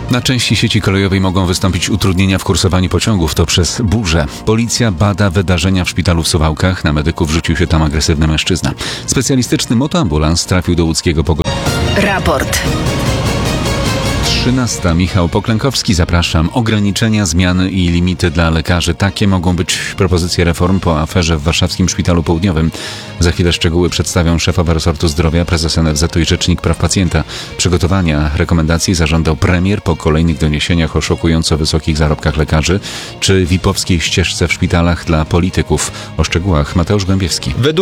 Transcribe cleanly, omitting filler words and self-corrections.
Na części sieci kolejowej mogą wystąpić utrudnienia w kursowaniu pociągów. To przez burzę. Policja bada wydarzenia w szpitalu w Suwałkach. Na medyków rzucił się tam agresywny mężczyzna. Specjalistyczny motoambulans trafił do łódzkiego pogotowania. Raport. 13. Michał Poklękowski, zapraszam. Ograniczenia, zmiany i limity dla lekarzy. Takie mogą być propozycje reform po aferze w warszawskim Szpitalu Południowym. Za chwilę szczegóły przedstawią szefowa resortu zdrowia, prezes NFZ-u i rzecznik praw pacjenta. Przygotowania rekomendacji zażądał premier po kolejnych doniesieniach o szokująco wysokich zarobkach lekarzy czy VIP-owskiej ścieżce w szpitalach dla polityków. O szczegółach Mateusz Głębiewski.